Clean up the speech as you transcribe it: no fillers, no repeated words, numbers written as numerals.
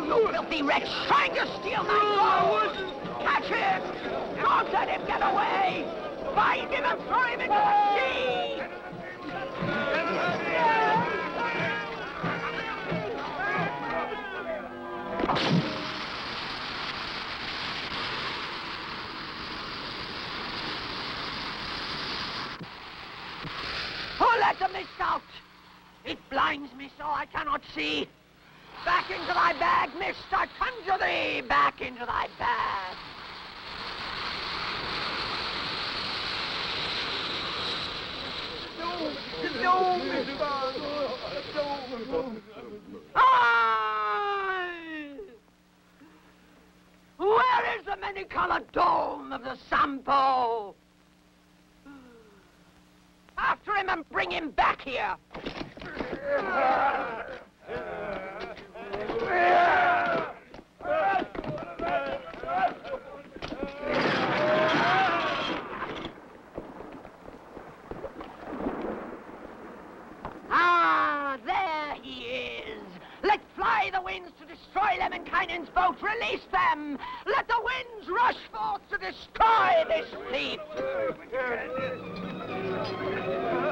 you filthy wretch, trying to steal my gold! Catch him! Don't let him get away! Bind him and throw him into the sea! Who let the mist out? It blinds me so I cannot see. Back into thy bag, mist, I conjure thee! Back into thy bag! Aye! Where is the many-colored dome of the Sampo? After him and bring him back here! Ah, there he is. Let fly the winds to destroy Lemminkainen's boat. Release them. Let the winds rush forth to destroy this thief.